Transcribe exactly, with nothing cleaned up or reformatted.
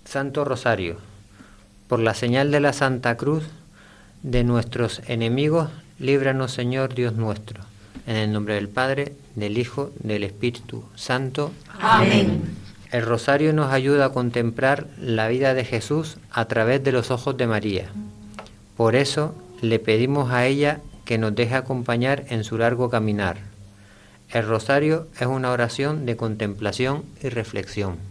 Santo Rosario, por la señal de la Santa Cruz de nuestros enemigos, líbranos, Señor Dios nuestro. En el nombre del Padre, del Hijo, del Espíritu Santo. Amén. El rosario nos ayuda a contemplar la vida de Jesús a través de los ojos de María. Por eso le pedimos a ella que nos deje acompañar en su largo caminar. El rosario es una oración de contemplación y reflexión.